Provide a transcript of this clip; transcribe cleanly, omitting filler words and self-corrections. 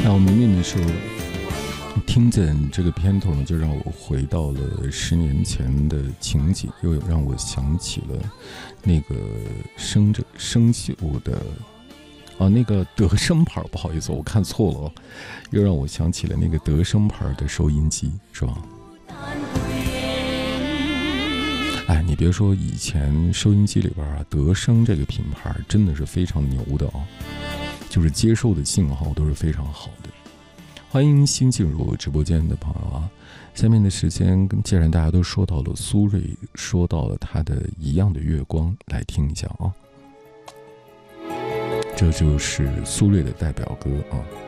那我明明的时候听见这个片头呢，就让我回到了10年前的情景，又让我想起了那个生锈的那个德生牌，不好意思，我看错了，又让我想起了那个德生牌的收音机，是吧？哎，你别说，以前收音机里边德生这个品牌真的是非常牛的就是接受的信号都是非常好的。欢迎新进入直播间的朋友下面的时间既然大家都说到了苏芮，说到了他的一样的月光，来听一下这就是苏芮的代表歌